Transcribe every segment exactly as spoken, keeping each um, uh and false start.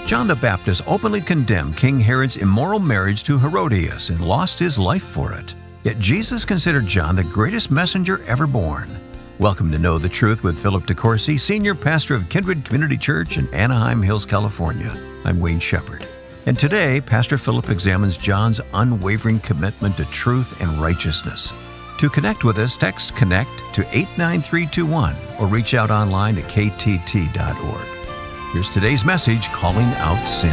John the Baptist openly condemned King Herod's immoral marriage to Herodias and lost his life for it. Yet Jesus considered John the greatest messenger ever born. Welcome to Know the Truth with Philip DeCourcy, Senior Pastor of Kindred Community Church in Anaheim Hills, California. I'm Wayne Shepherd. And today, Pastor Philip examines John's unwavering commitment to truth and righteousness. To connect with us, text CONNECT to eight nine three two one or reach out online at k t t dot org. Here's today's message, Calling Out Sin.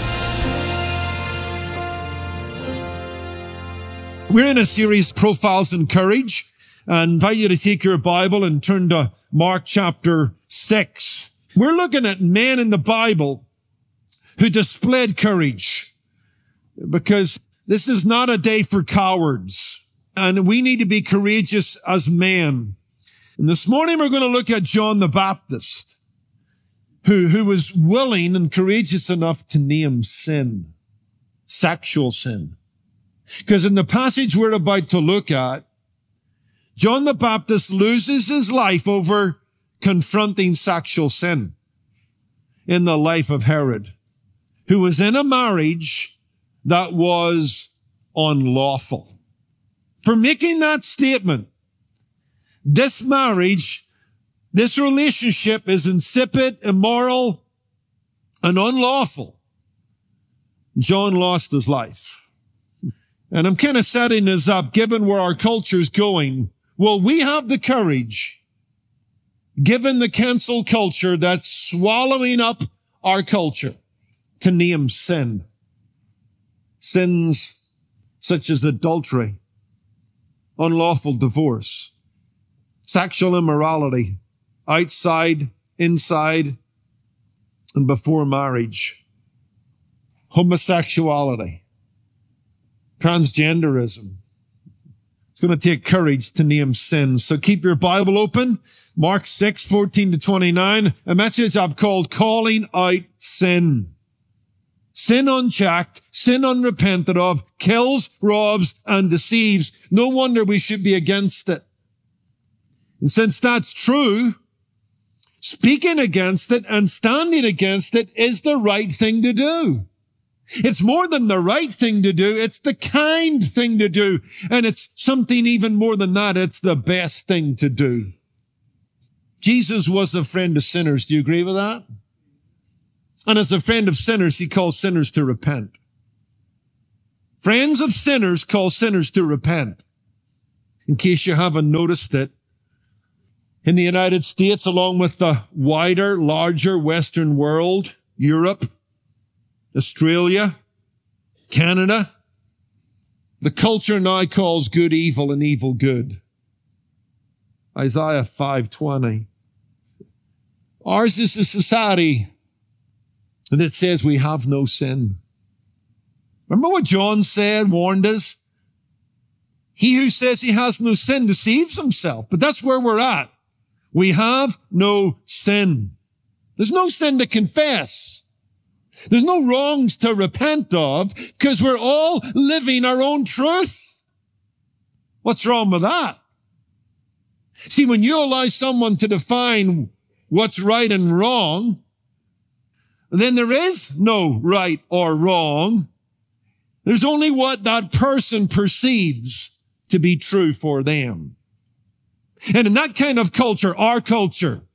We're in a series, Profiles in Courage. I invite you to take your Bible and turn to Mark chapter six. We're looking at men in the Bible who displayed courage, because this is not a day for cowards, and we need to be courageous as men. And this morning we're going to look at John the Baptist, who, who was willing and courageous enough to name sin, sexual sin. Because in the passage we're about to look at, John the Baptist loses his life over confronting sexual sin in the life of Herod, who was in a marriage that was unlawful. For making that statement, this marriage, this relationship is insipid, immoral, and unlawful. John lost his life. And I'm kind of setting this up, given where our culture is going. Will we have the courage, given the cancel culture that's swallowing up our culture, to name sin? Sins such as adultery, unlawful divorce, sexual immorality, outside, inside, and before marriage, homosexuality, transgenderism. It's going to take courage to name sin. So keep your Bible open. Mark six, fourteen to twenty-nine, a message I've called Calling Out Sin. Sin unchecked, sin unrepented of, kills, robs, and deceives. No wonder we should be against it. And since that's true, speaking against it and standing against it is the right thing to do. It's more than the right thing to do. It's the kind thing to do. And it's something even more than that. It's the best thing to do. Jesus was a friend of sinners. Do you agree with that? And as a friend of sinners, he calls sinners to repent. Friends of sinners call sinners to repent. In case you haven't noticed it, in the United States, along with the wider, larger Western world, Europe, Australia, Canada, the culture now calls good evil and evil good. Isaiah five twenty. Ours is a society that says we have no sin. Remember what John said, warned us? He who says he has no sin deceives himself. But that's where we're at. We have no sin. There's no sin to confess. There's no wrongs to repent of, because we're all living our own truth. What's wrong with that? See, when you allow someone to define what's right and wrong, then there is no right or wrong. There's only what that person perceives to be true for them. And in that kind of culture, our culture,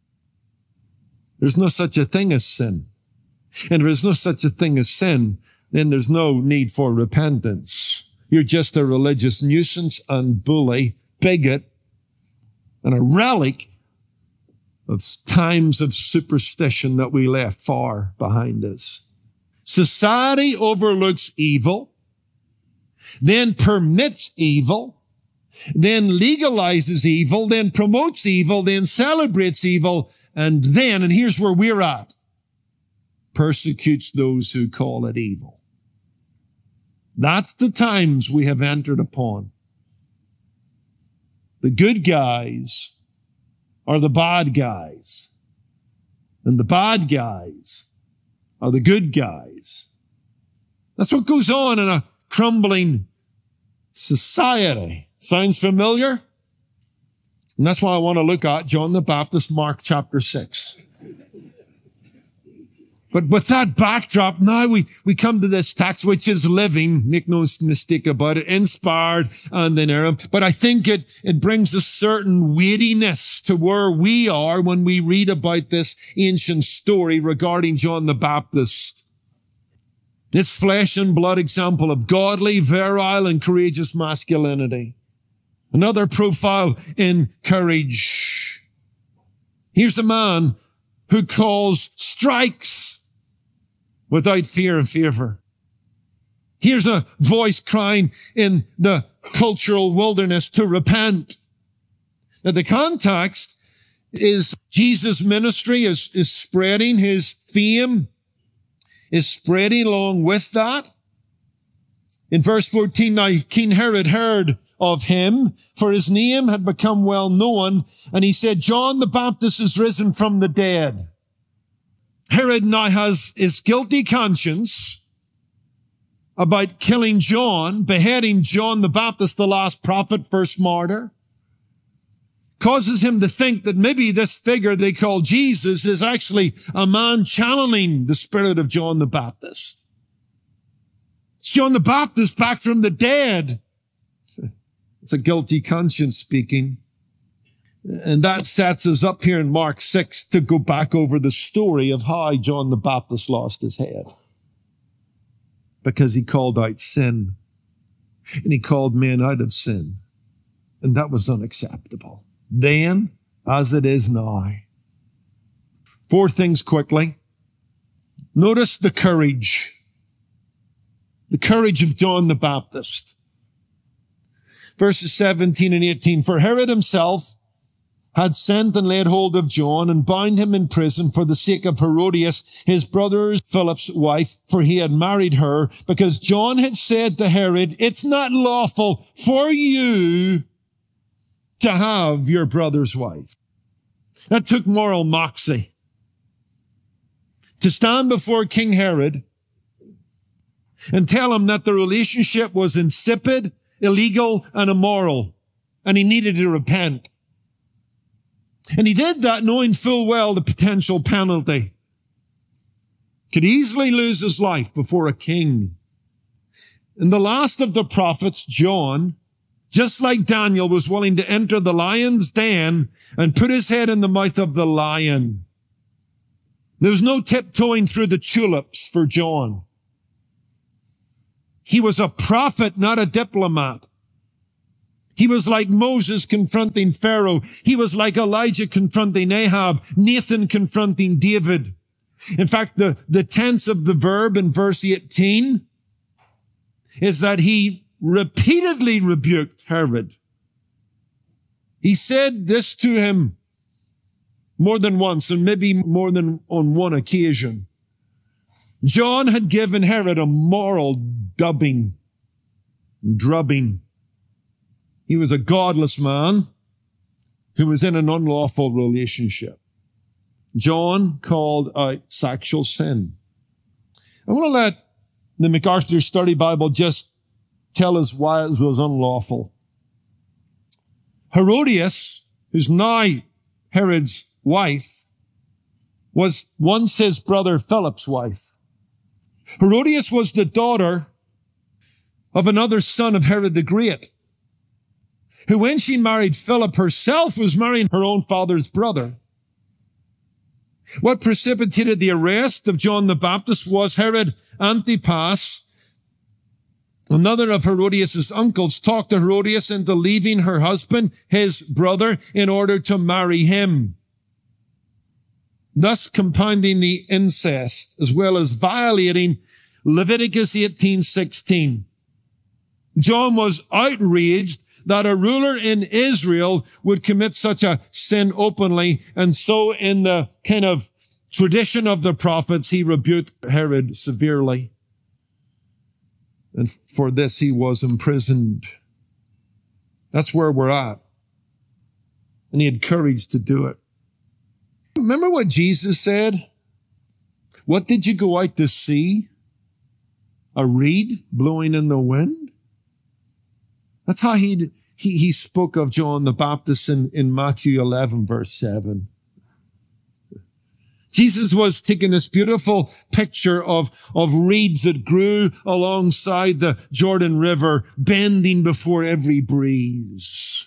there's no such a thing as sin. And if there's no such a thing as sin, then there's no need for repentance. You're just a religious nuisance and bully, bigot, and a relic of times of superstition that we left far behind us. Society overlooks evil, then permits evil, then legalizes evil, then promotes evil, then celebrates evil, and then, and here's where we're at, persecutes those who call it evil. That's the times we have entered upon. The good guys are the bad guys, and the bad guys are the good guys. That's what goes on in a crumbling society. Sounds familiar? And that's why I want to look at John the Baptist, Mark chapter six. But with that backdrop, now we, we come to this text, which is living, make no mistake about it, inspired and inerrant. But I think it, it brings a certain weightiness to where we are when we read about this ancient story regarding John the Baptist. This flesh and blood example of godly, virile, and courageous masculinity. Another profile in courage. Here's a man who calls strikes without fear and favor. Here's a voice crying in the cultural wilderness to repent. Now the context is Jesus' ministry is, is spreading, his fame is spreading along with that. In verse fourteen, now King Herod heard of him, for his name had become well known, and he said, John the Baptist is risen from the dead. Herod now has his guilty conscience about killing John, beheading John the Baptist, the last prophet, first martyr. Causes him to think that maybe this figure they call Jesus is actually a man channeling the spirit of John the Baptist. It's John the Baptist back from the dead. It's a guilty conscience speaking. And that sets us up here in Mark six to go back over the story of how John the Baptist lost his head. Because he called out sin. And he called men out of sin. And that was unacceptable. Then, as it is now. Four things quickly. Notice the courage. The courage of John the Baptist. Verses seventeen and eighteen. For Herod himself had sent and laid hold of John and bound him in prison for the sake of Herodias, his brother Philip's wife, for he had married her, because John had said to Herod, it's not lawful for you to have your brother's wife. That took moral moxie. To stand before King Herod and tell him that the relationship was insipid, illegal, and immoral, and he needed to repent. And he did that knowing full well the potential penalty. Could easily lose his life before a king. And the last of the prophets, John, just like Daniel, was willing to enter the lion's den and put his head in the mouth of the lion. There's no tiptoeing through the tulips for John. He was a prophet, not a diplomat. He was like Moses confronting Pharaoh. He was like Elijah confronting Ahab, Nathan confronting David. In fact, the, the tense of the verb in verse eighteen is that he repeatedly rebuked Herod. He said this to him more than once, and maybe more than on one occasion. John had given Herod a moral dubbing, drubbing. He was a godless man who was in an unlawful relationship. John called out sexual sin. I want to let the MacArthur Study Bible just tell us why it was unlawful. Herodias, who's now Herod's wife, was once his brother Philip's wife. Herodias was the daughter of another son of Herod the Great, who when she married Philip herself was marrying her own father's brother. What precipitated the arrest of John the Baptist was Herod Antipas, another of Herodias' uncles, talked to Herodias into leaving her husband, his brother, in order to marry him, thus compounding the incest as well as violating Leviticus eighteen sixteen. John was outraged that a ruler in Israel would commit such a sin openly, and so in the kind of tradition of the prophets, he rebuked Herod severely. And for this, he was imprisoned. That's where we're at. And he had courage to do it. Remember what Jesus said? What did you go out to see? A reed blowing in the wind? That's how he he he spoke of John the Baptist in, in Matthew eleven, verse seven. Jesus was taking this beautiful picture of, of reeds that grew alongside the Jordan River, bending before every breeze.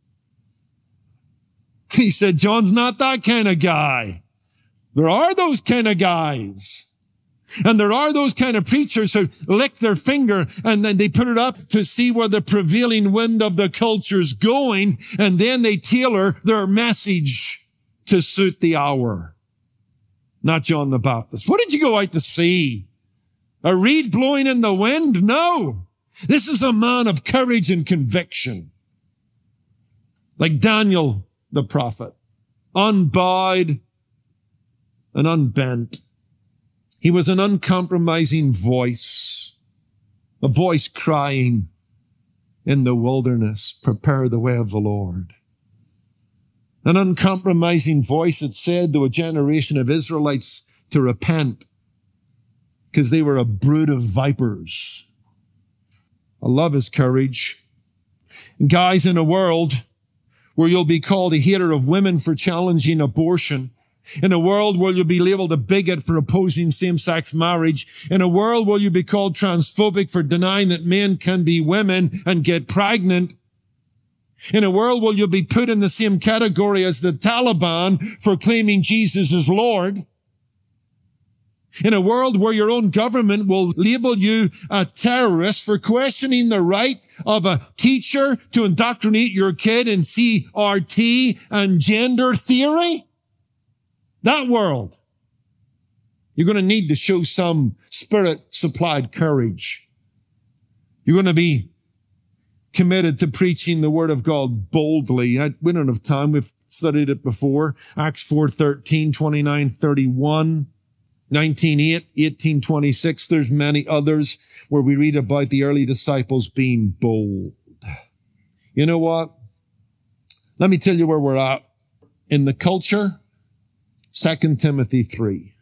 He said, John's not that kind of guy. There are those kind of guys. And there are those kind of preachers who lick their finger and then they put it up to see where the prevailing wind of the culture's going, and then they tailor their message to suit the hour. Not John the Baptist. What did you go out to see? A reed blowing in the wind? No. This is a man of courage and conviction. Like Daniel the prophet. Unbowed and unbent. He was an uncompromising voice. A voice crying in the wilderness, prepare the way of the Lord. An uncompromising voice that said to a generation of Israelites to repent because they were a brood of vipers. I love his courage. And guys, in a world where you'll be called a hater of women for challenging abortion, in a world where you'll be labeled a bigot for opposing same-sex marriage, in a world where you'll be called transphobic for denying that men can be women and get pregnant, in a world where you'll be put in the same category as the Taliban for claiming Jesus as Lord. In a world where your own government will label you a terrorist for questioning the right of a teacher to indoctrinate your kid in C R T and gender theory. That world. You're going to need to show some spirit-supplied courage. You're going to be committed to preaching the word of God boldly. I, we don't have time. We've studied it before. Acts four thirteen, twenty-nine thirty-one, nineteen eight, eighteen twenty-six. There's many others where we read about the early disciples being bold. You know what? Let me tell you where we're at in the culture. Second Timothy three.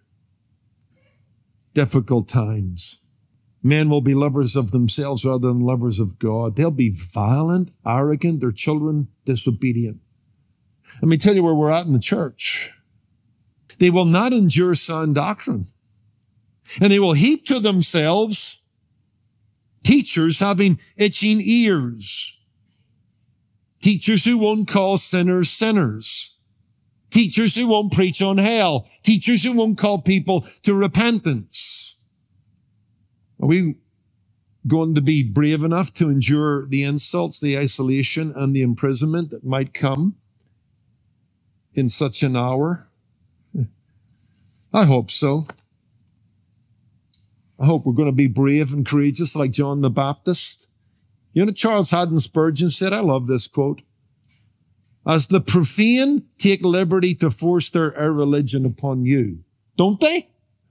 Difficult times. Men will be lovers of themselves rather than lovers of God. They'll be violent, arrogant, their children disobedient. Let me tell you where we're at in the church. They will not endure sound doctrine. And they will heap to themselves teachers having itching ears. Teachers who won't call sinners sinners. Teachers who won't preach on hell. Teachers who won't call people to repentance. Are we going to be brave enough to endure the insults, the isolation, and the imprisonment that might come in such an hour? I hope so. I hope we're going to be brave and courageous like John the Baptist. You know, Charles Haddon Spurgeon said, I love this quote, as the profane take liberty to force their irreligion upon you. Don't they?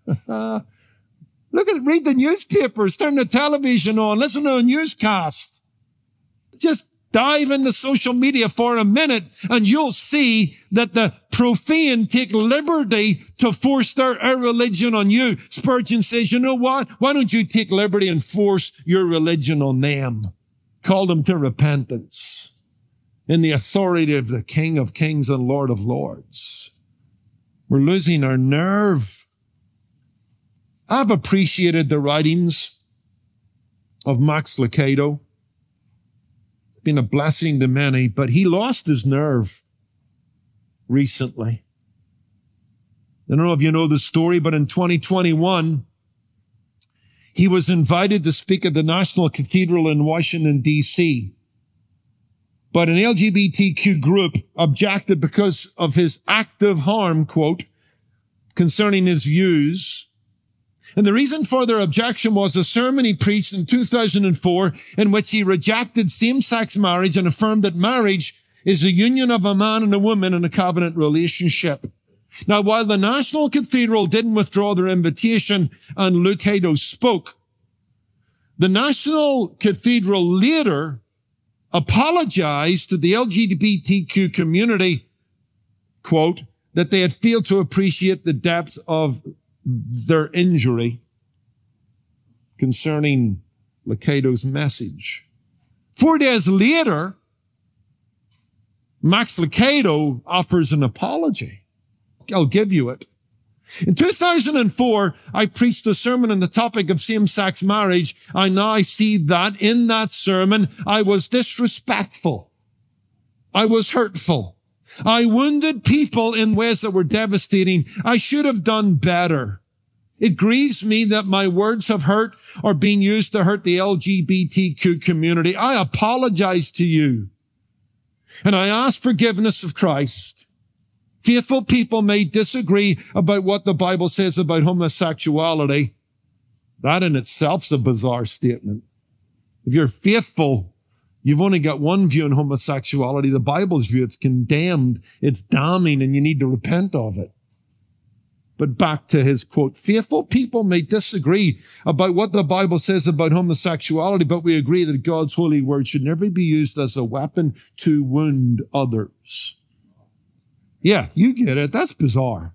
Look at, read the newspapers, turn the television on, listen to a newscast. Just dive into social media for a minute and you'll see that the profane take liberty to force their irreligion on you. Spurgeon says, you know what? Why don't you take liberty and force your religion on them? Call them to repentance in the authority of the King of Kings and Lord of Lords. We're losing our nerve. I've appreciated the writings of Max Lucado. Been a blessing to many, but he lost his nerve recently. I don't know if you know the story, but in twenty twenty-one, he was invited to speak at the National Cathedral in Washington, D C But an L G B T Q group objected because of his active harm, quote, concerning his views. And the reason for their objection was a sermon he preached in two thousand four in which he rejected same-sex marriage and affirmed that marriage is the union of a man and a woman in a covenant relationship. Now, while the National Cathedral didn't withdraw their invitation and Lucado spoke, the National Cathedral later apologized to the L G B T Q community, quote, that they had failed to appreciate the depth of their injury concerning Lucado's message. Four days later, Max Lucado offers an apology. I'll give you it. In two thousand four, I preached a sermon on the topic of same-sex marriage. I now see that in that sermon, I was disrespectful. I was hurtful. I wounded people in ways that were devastating. I should have done better. It grieves me that my words have hurt or been used to hurt the L G B T Q community. I apologize to you. And I ask forgiveness of Christ. Faithful people may disagree about what the Bible says about homosexuality. That in itself is a bizarre statement. If you're faithful, you've only got one view on homosexuality. The Bible's view, it's condemned, it's damning, and you need to repent of it. But back to his quote, faithful people may disagree about what the Bible says about homosexuality, but we agree that God's holy word should never be used as a weapon to wound others. Yeah, you get it. That's bizarre.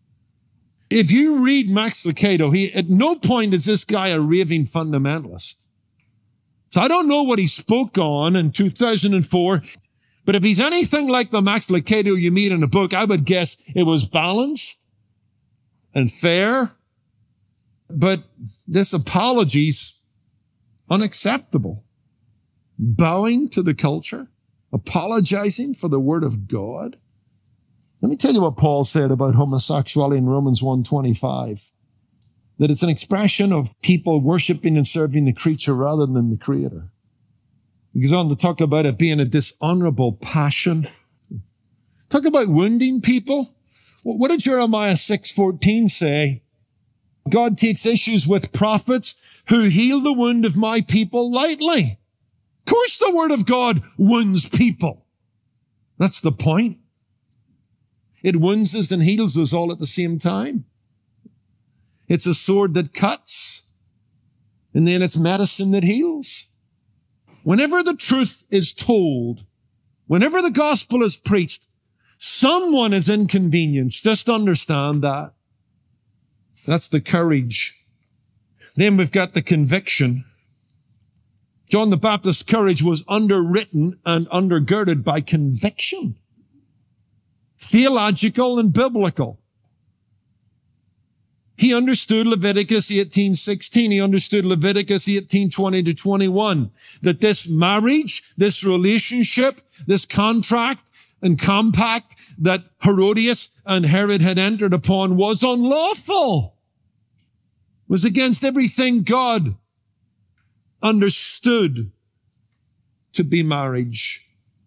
If you read Max Lucado, he, at no point is this guy a raving fundamentalist. So I don't know what he spoke on in two thousand four, but if he's anything like the Max Lucado you meet in a book, I would guess it was balanced and fair, but this apology's unacceptable. Bowing to the culture, apologizing for the word of God. Let me tell you what Paul said about homosexuality in Romans one twenty-five. That it's an expression of people worshiping and serving the creature rather than the Creator. He goes on to talk about it being a dishonorable passion. Talk about wounding people. What did Jeremiah six fourteen say? God takes issues with prophets who heal the wound of my people lightly. Of course the word of God wounds people. That's the point. It wounds us and heals us all at the same time. It's a sword that cuts, and then it's medicine that heals. Whenever the truth is told, whenever the gospel is preached, someone is inconvenienced. Just understand that. That's the courage. Then we've got the conviction. John the Baptist's courage was underwritten and undergirded by conviction. Theological and biblical. He understood Leviticus eighteen sixteen. He understood Leviticus eighteen twenty to twenty-one. That this marriage, this relationship, this contract and compact that Herodias and Herod had entered upon was unlawful. Was against everything God understood to be marriage.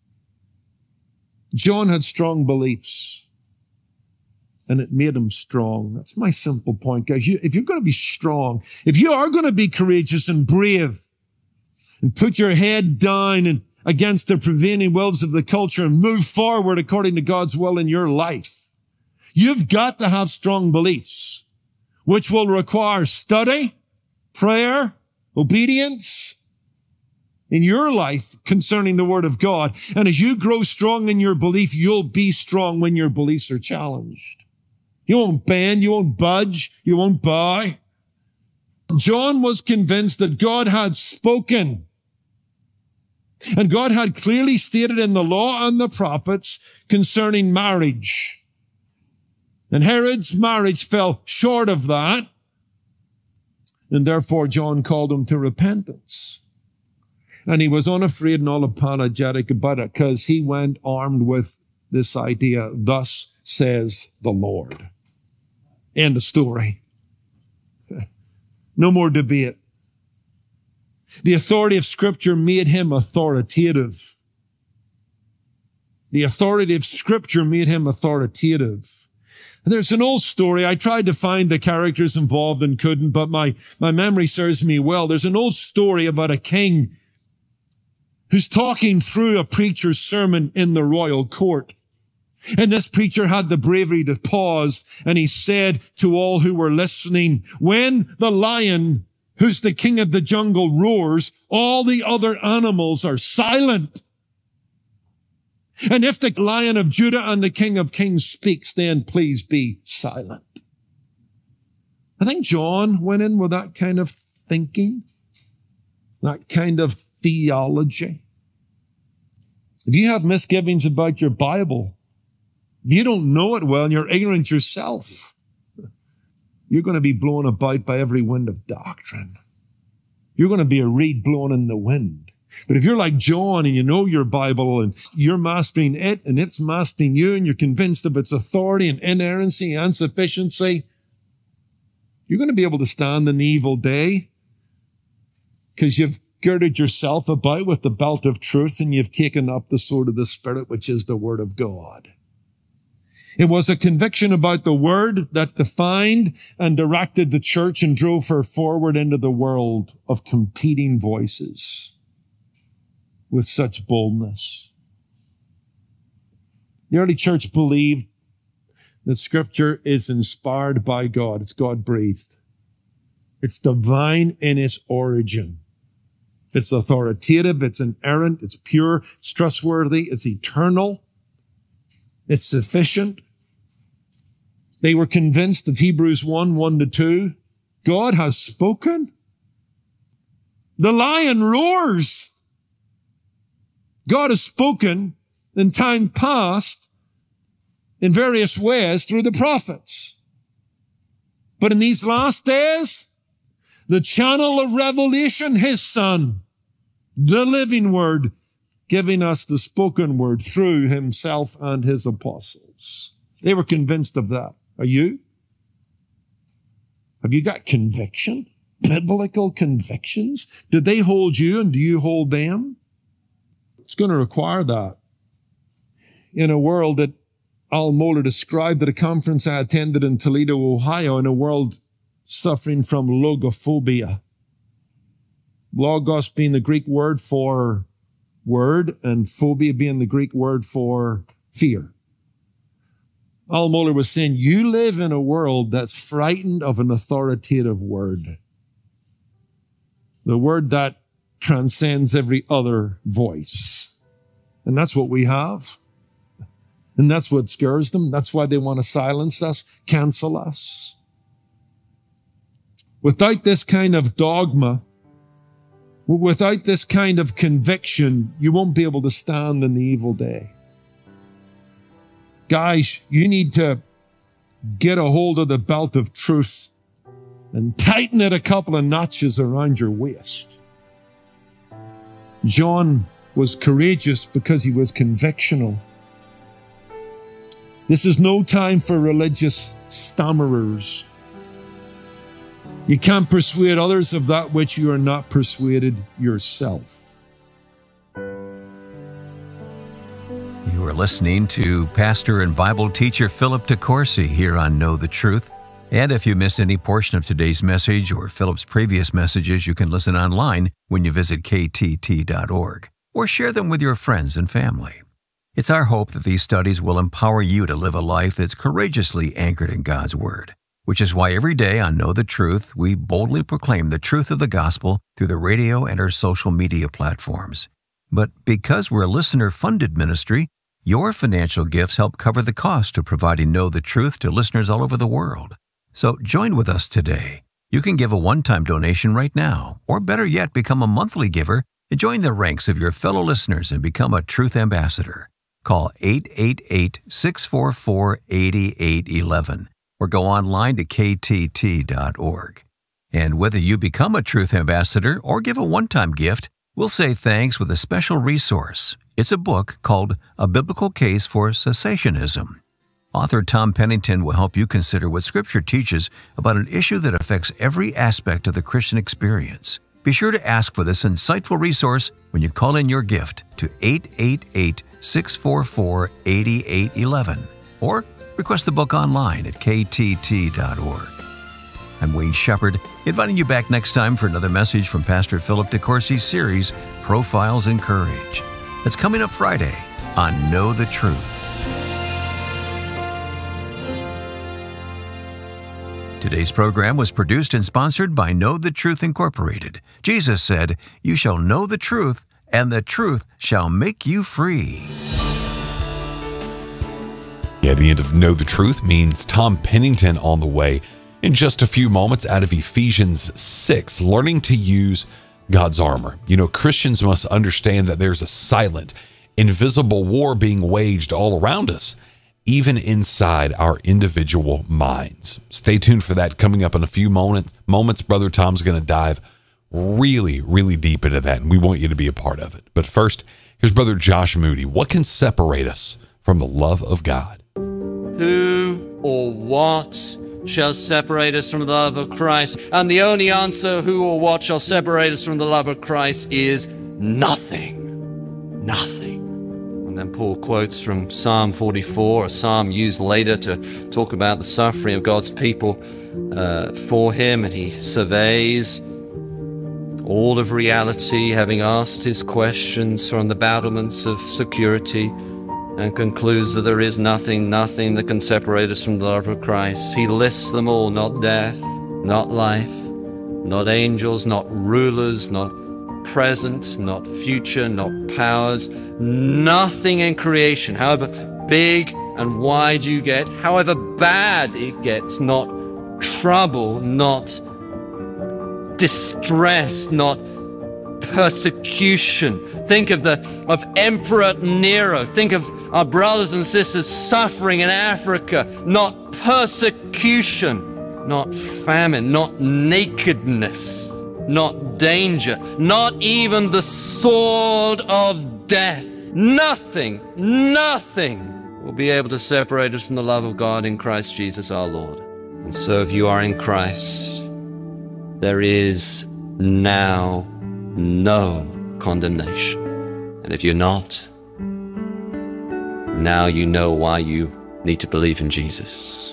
John had strong beliefs, and it made him strong. That's my simple point, guys. You, if you're going to be strong, if you are going to be courageous and brave, and put your head down and against the prevailing wills of the culture and move forward according to God's will in your life, you've got to have strong beliefs, which will require study, prayer, obedience, in your life concerning the word of God. And as you grow strong in your belief, you'll be strong when your beliefs are challenged. You won't bend, you won't budge, you won't bow. John was convinced that God had spoken. And God had clearly stated in the law and the prophets concerning marriage. And Herod's marriage fell short of that. And therefore John called him to repentance. And he was unafraid and unapologetic about it because he went armed with this idea, thus says the Lord. End of story. No more debate. The authority of Scripture made him authoritative. The authority of Scripture made him authoritative. There's an old story. I tried to find the characters involved and couldn't, but my, my memory serves me well. There's an old story about a king who's talking through a preacher's sermon in the royal court. And this preacher had the bravery to pause, and he said to all who were listening, when the lion, who's the king of the jungle, roars, all the other animals are silent. And if the Lion of Judah and the King of Kings speaks, then please be silent. I think John went in with that kind of thinking, that kind of theology. If you have misgivings about your Bible, if you don't know it well and you're ignorant yourself, you're going to be blown about by every wind of doctrine. You're going to be a reed blown in the wind. But if you're like John and you know your Bible and you're mastering it and it's mastering you and you're convinced of its authority and inerrancy and sufficiency, you're going to be able to stand in the evil day because you've girded yourself about with the belt of truth and you've taken up the sword of the Spirit, which is the Word of God. It was a conviction about the Word that defined and directed the church and drove her forward into the world of competing voices with such boldness. The early church believed that Scripture is inspired by God. It's God-breathed. It's divine in its origin. It's authoritative, it's inerrant, it's pure, it's trustworthy, it's eternal, it's sufficient. They were convinced of Hebrews one, one to two. God has spoken. The lion roars. God has spoken in time past in various ways through the prophets. But in these last days, the channel of revelation, his Son, the living Word, giving us the spoken word through himself and his apostles. They were convinced of that. Are you? Have you got conviction? Biblical convictions? Did they hold you and do you hold them? It's going to require that. In a world that Al Mohler described at a conference I attended in Toledo, Ohio, in a world suffering from logophobia. Logos being the Greek word for word and phobia being the Greek word for fear. Al Mohler was saying, you live in a world that's frightened of an authoritative word. The word that transcends every other voice. And that's what we have. And that's what scares them. That's why they want to silence us, cancel us. Without this kind of dogma, without this kind of conviction, you won't be able to stand in the evil day. Guys, you need to get a hold of the belt of truth and tighten it a couple of notches around your waist. John was courageous because he was convictional. This is no time for religious stammerers. You can't persuade others of that which you are not persuaded yourself. You are listening to pastor and Bible teacher Philip DeCourcy here on Know the Truth. And if you missed any portion of today's message or Philip's previous messages, you can listen online when you visit K T T dot org or share them with your friends and family. It's our hope that these studies will empower you to live a life that's courageously anchored in God's Word, which is why every day on Know the Truth, we boldly proclaim the truth of the gospel through the radio and our social media platforms. But because we're a listener-funded ministry, your financial gifts help cover the cost of providing Know the Truth to listeners all over the world. So join with us today. You can give a one-time donation right now, or better yet, become a monthly giver and join the ranks of your fellow listeners and become a Truth Ambassador. Call eight eight eight, six four four, eight eight one one or go online to K T T dot org. And whether you become a Truth Ambassador or give a one-time gift, we'll say thanks with a special resource. It's a book called A Biblical Case for Cessationism. Author Tom Pennington will help you consider what Scripture teaches about an issue that affects every aspect of the Christian experience. Be sure to ask for this insightful resource when you call in your gift to eight eight eight, six four four, eight eight one one or request the book online at K T T dot org. I'm Wayne Shepherd, inviting you back next time for another message from Pastor Philip DeCourcy's series, Profiles in Courage. That's coming up Friday on Know the Truth. Today's program was produced and sponsored by Know the Truth Incorporated. Jesus said, "You shall know the truth, and the truth shall make you free." Yeah, the end of Know the Truth means Tom Pennington on the way. In just a few moments out of Ephesians six, learning to use God's armor. You know, Christians must understand that there's a silent, invisible war being waged all around us. even inside our individual minds. Stay tuned for that coming up in a few moments. Moments, Brother Tom's going to dive really, really deep into that, and we want you to be a part of it. But first, here's Brother Josh Moody. What can separate us from the love of God? Who or what shall separate us from the love of Christ? And the only answer, who or what shall separate us from the love of Christ, is nothing. Nothing. And then Paul quotes from Psalm forty-four, a psalm used later to talk about the suffering of God's people uh, for him, and he surveys all of reality, having asked his questions from the battlements of security, and concludes that there is nothing, nothing that can separate us from the love of Christ. He lists them all: not death, not life, not angels, not rulers, not present, not future, not powers, nothing in creation, however big and wide you get, however bad it gets, not trouble, not distress, not persecution. Think of the of Emperor Nero. Think of our brothers and sisters suffering in Africa. Not persecution, not famine, not nakedness, not danger, not even the sword of death. Nothing, nothing will be able to separate us from the love of God in Christ Jesus our Lord. And so if you are in Christ, there is now no condemnation. And if you're not, now you know why you need to believe in Jesus.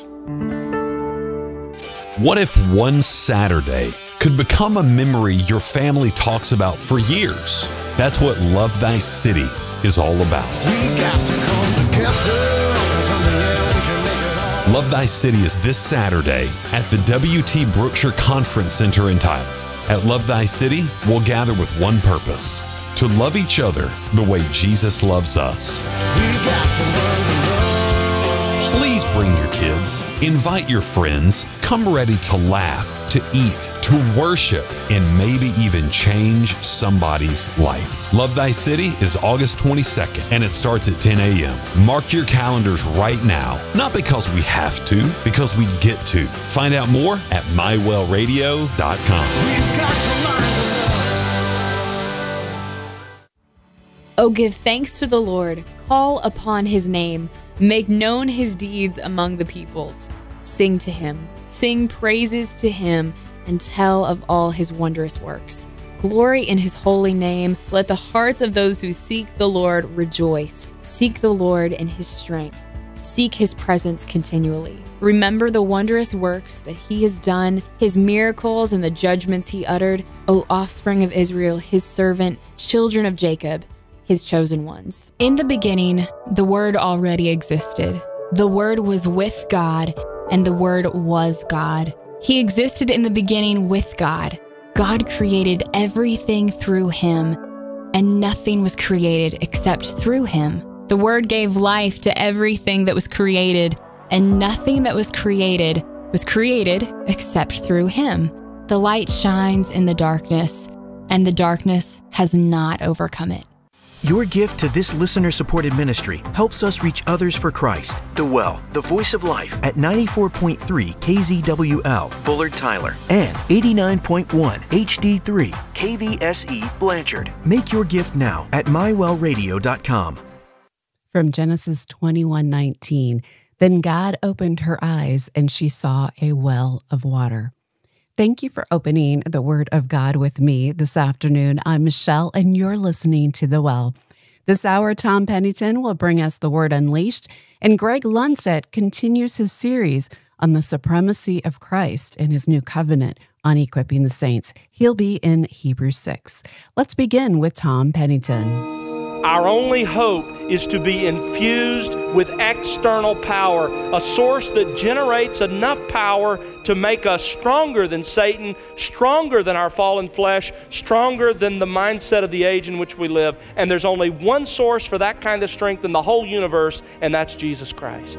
What if one Saturday could become a memory your family talks about for years? That's what Love Thy City is all about. We got to come together. Someday we can make it all. Love Thy City is this Saturday at the W T Brookshire Conference Center in Tyler. At Love Thy City, we'll gather with one purpose: to love each other the way Jesus loves us. We got to learn to love. Please bring your kids, invite your friends, come ready to laugh, to eat, to worship, and maybe even change somebody's life. Love Thy City is August twenty-second, and it starts at ten a.m. Mark your calendars right now, not because we have to, because we get to. Find out more at my well radio dot com. We've got to learn to Oh, give thanks to the Lord, call upon his name, make known his deeds among the peoples. Sing to him, sing praises to him, and tell of all his wondrous works. Glory in his holy name. Let the hearts of those who seek the Lord rejoice. Seek the Lord in his strength. Seek his presence continually. Remember the wondrous works that he has done, his miracles and the judgments he uttered, O offspring of Israel, his servant, children of Jacob, his chosen ones. In the beginning, the Word already existed. The Word was with God, and the Word was God. He existed in the beginning with God. God created everything through him, and nothing was created except through him. The Word gave life to everything that was created, and nothing that was created was created except through him. The light shines in the darkness, and the darkness has not overcome it. Your gift to this listener-supported ministry helps us reach others for Christ. The Well, the Voice of Life at ninety-four point three K Z W L, Bullard, Tyler, and eighty-nine point one H D three K V S E, Blanchard. Make your gift now at my well radio dot com. From Genesis twenty-one nineteen, then God opened her eyes, and she saw a well of water. Thank you for opening the Word of God with me this afternoon. I'm Michelle, and you're listening to The Well. This hour, Tom Pennington will bring us the Word Unleashed, and Greg Lundstedt continues his series on the supremacy of Christ and his new covenant on equipping the saints. He'll be in Hebrews six. Let's begin with Tom Pennington. Our only hope is to be infused with external power, a source that generates enough power to make us stronger than Satan, stronger than our fallen flesh, stronger than the mindset of the age in which we live. And there's only one source for that kind of strength in the whole universe, and that's Jesus Christ.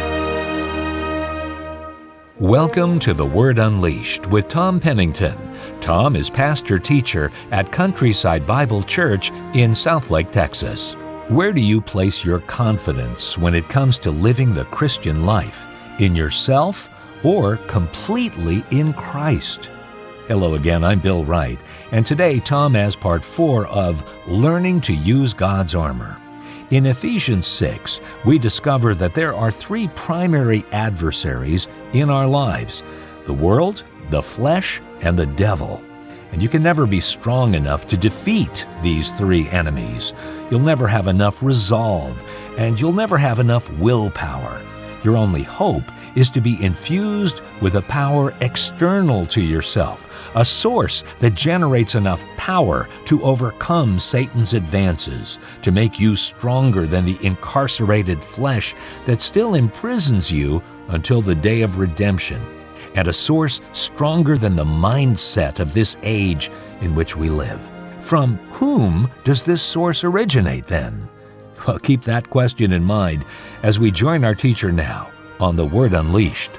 Welcome to The Word Unleashed with Tom Pennington, Tom is pastor-teacher at Countryside Bible Church in Southlake, Texas. Where do you place your confidence when it comes to living the Christian life? In yourself or completely in Christ? Hello again, I'm Bill Wright, and today Tom has part four of Learning to Use God's Armor. In Ephesians six, we discover that there are three primary adversaries in our lives: the world, the flesh, and the devil. And you can never be strong enough to defeat these three enemies. You'll never have enough resolve, and you'll never have enough willpower. Your only hope is to be infused with a power external to yourself, a source that generates enough power to overcome Satan's advances, to make you stronger than the incarcerated flesh that still imprisons you until the day of redemption, and a source stronger than the mindset of this age in which we live. From whom does this source originate then? Well, keep that question in mind as we join our teacher now on The Word Unleashed.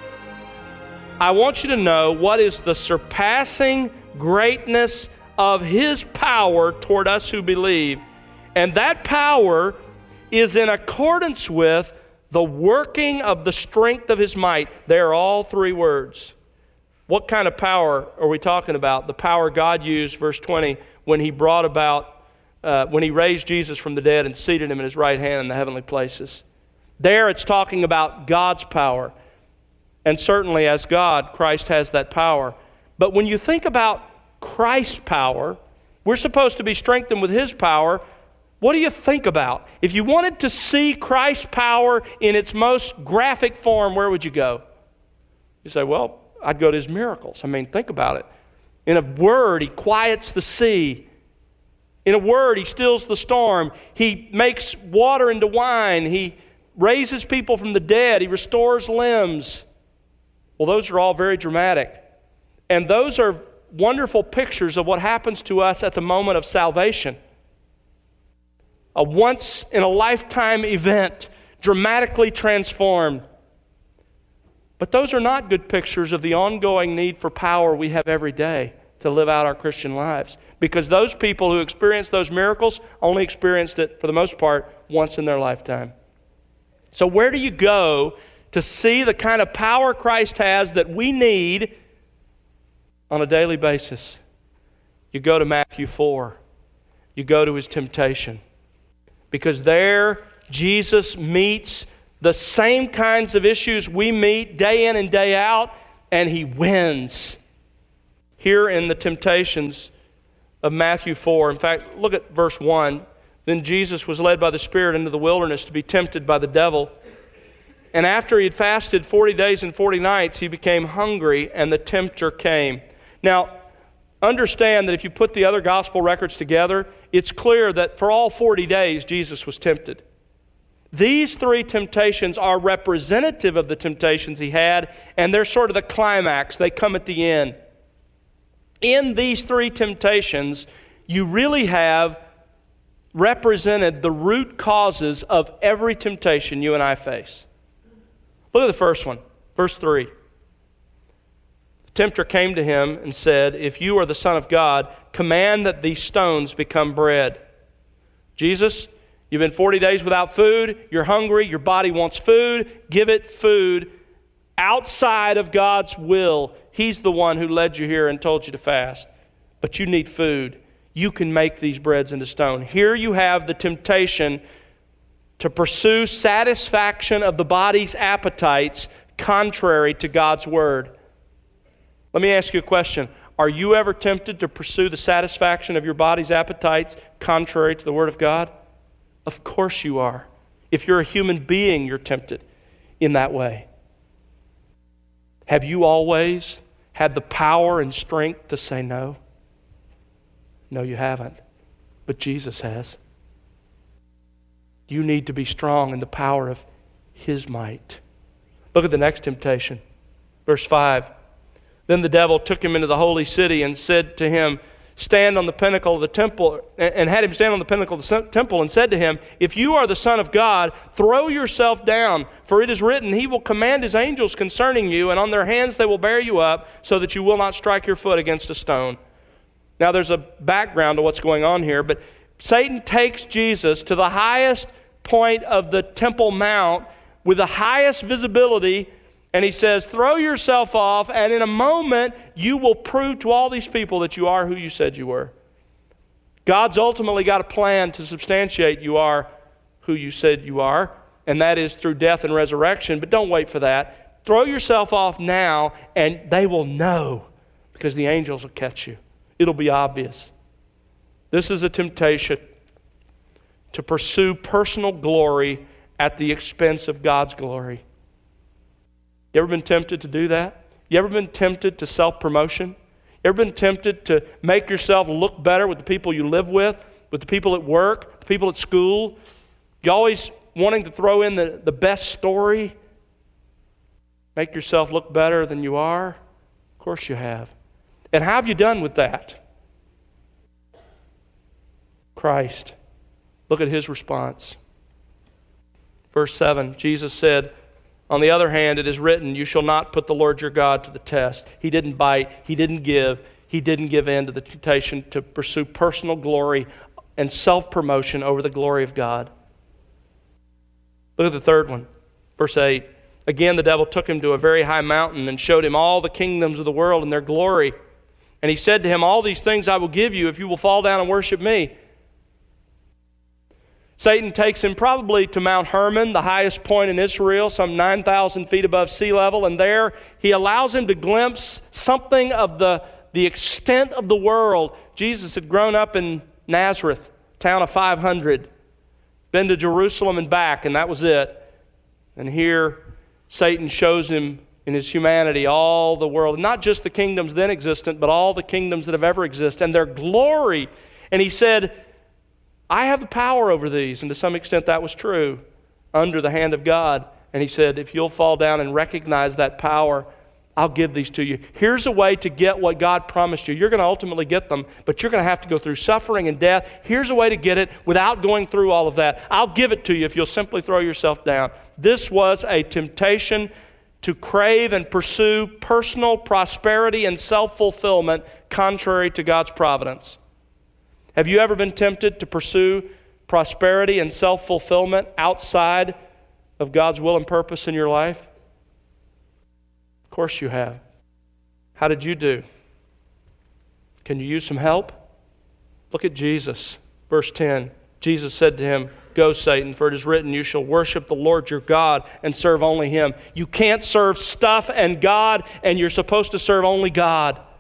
I want you to know what is the surpassing greatness of His power toward us who believe. And that power is in accordance with the working of the strength of His might. They are all three words. What kind of power are we talking about? The power God used, verse twenty, when He brought about, uh, when He raised Jesus from the dead and seated Him in His right hand in the heavenly places. There it's talking about God's power. And certainly as God, Christ has that power. But when you think about Christ's power, we're supposed to be strengthened with His power. What do you think about? If you wanted to see Christ's power in its most graphic form, where would you go? You say, well, I'd go to His miracles. I mean, think about it. In a word, He quiets the sea. In a word, He stills the storm. He makes water into wine. He raises people from the dead. He restores limbs. Well, those are all very dramatic. And those are wonderful pictures of what happens to us at the moment of salvation. A once-in-a-lifetime event, dramatically transformed. But those are not good pictures of the ongoing need for power we have every day to live out our Christian lives. Because those people who experienced those miracles only experienced it, for the most part, once in their lifetime. So where do you go to see the kind of power Christ has that we need on a daily basis? You go to Matthew four. You go to His temptation. Because there, Jesus meets the same kinds of issues we meet day in and day out, and He wins. Here in the temptations of Matthew four, in fact, look at verse one. Then Jesus was led by the Spirit into the wilderness to be tempted by the devil. And after he had fasted forty days and forty nights, he became hungry, and the tempter came. Now, understand that if you put the other gospel records together, it's clear that for all forty days, Jesus was tempted. These three temptations are representative of the temptations He had, and they're sort of the climax. They come at the end. In these three temptations, you really have represented the root causes of every temptation you and I face. Look at the first one, verse three. The tempter came to Him and said, "If you are the Son of God, command that these stones become bread." Jesus, you've been forty days without food, you're hungry, your body wants food, give it food outside of God's will. He's the one who led you here and told you to fast. But you need food. You can make these breads into stone. Here you have the temptation to pursue satisfaction of the body's appetites contrary to God's Word. Let me ask you a question. Are you ever tempted to pursue the satisfaction of your body's appetites contrary to the Word of God? Of course you are. If you're a human being, you're tempted in that way. Have you always had the power and strength to say no? No, you haven't. But Jesus has. You need to be strong in the power of His might. Look at the next temptation. Verse five. Then the devil took him into the holy city and said to him, stand on the pinnacle of the temple, and had him stand on the pinnacle of the temple and said to him, if you are the Son of God, throw yourself down, for it is written, He will command His angels concerning you, and on their hands they will bear you up, so that you will not strike your foot against a stone. Now, there's a background to what's going on here, but Satan takes Jesus to the highest point of the Temple Mount with the highest visibility, and he says, throw yourself off, and in a moment, you will prove to all these people that you are who you said you were. God's ultimately got a plan to substantiate you are who you said you are, and that is through death and resurrection, but don't wait for that. Throw yourself off now, and they will know, because the angels will catch you. It'll be obvious. This is a temptation to pursue personal glory at the expense of God's glory. You ever been tempted to do that? You ever been tempted to self-promotion? You ever been tempted to make yourself look better with the people you live with, with the people at work, the people at school? You always wanting to throw in the, the best story? Make yourself look better than you are? Of course you have. And how have you done with that? Christ. Look at his response. Verse seven, Jesus said, on the other hand, it is written, you shall not put the Lord your God to the test. He didn't bite, he didn't give, he didn't give in to the temptation to pursue personal glory and self-promotion over the glory of God. Look at the third one, verse eight. Again, the devil took him to a very high mountain and showed him all the kingdoms of the world and their glory. And he said to him, all these things I will give you if you will fall down and worship me. Satan takes him probably to Mount Hermon, the highest point in Israel, some nine thousand feet above sea level, and there he allows him to glimpse something of the, the extent of the world. Jesus had grown up in Nazareth, town of five hundred, been to Jerusalem and back, and that was it. And here Satan shows him in his humanity all the world, not just the kingdoms then existent, but all the kingdoms that have ever existed, and their glory. And he said, I have the power over these. And to some extent that was true, under the hand of God. And he said, if you'll fall down and recognize that power, I'll give these to you. Here's a way to get what God promised you. You're going to ultimately get them, but you're going to have to go through suffering and death. Here's a way to get it without going through all of that. I'll give it to you if you'll simply throw yourself down. This was a temptation to crave and pursue personal prosperity and self-fulfillment contrary to God's providence. Have you ever been tempted to pursue prosperity and self-fulfillment outside of God's will and purpose in your life? Of course you have. How did you do? Can you use some help? Look at Jesus. Verse ten. Jesus said to him, go, Satan, for it is written, you shall worship the Lord your God and serve only him. You can't serve stuff and God, and you're supposed to serve only God.